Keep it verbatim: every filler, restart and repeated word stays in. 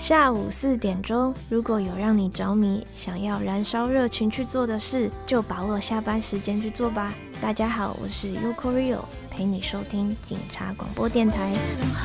下午四点钟，如果有让你着迷，想要燃烧热情去做的事，就把握下班时间去做吧。大家好，我是 Yoko Rio， 陪你收听警察广播电台。